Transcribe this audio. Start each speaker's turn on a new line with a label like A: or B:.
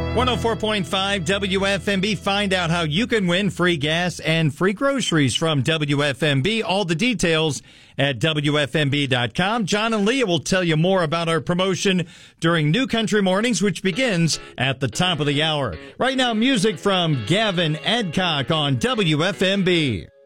A: 104.5 WFMB. Find out how you can win free gas and free groceries from WFMB. All the details at WFMB.com. John and Leah will tell you more about our promotion during New Country Mornings, which begins at the top of the hour. Right now, music from Gavin Adcock on WFMB.